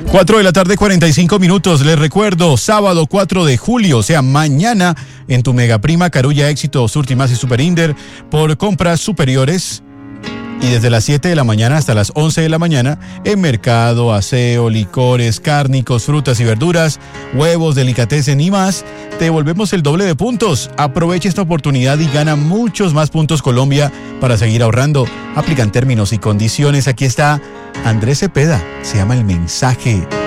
4 de la tarde, 45 minutos. Les recuerdo, sábado 4 de julio, o sea, mañana, en tu Mega Prima, Carulla, Éxito, Surtimax y Superinder, por compras superiores. Y desde las 7 de la mañana hasta las 11 de la mañana, en mercado, aseo, licores, cárnicos, frutas y verduras, huevos, delicatessen y más, te devolvemos el doble de puntos. Aprovecha esta oportunidad y gana muchos más puntos Colombia para seguir ahorrando. Aplican términos y condiciones. Aquí está Andrés Cepeda, se llama El Mensaje.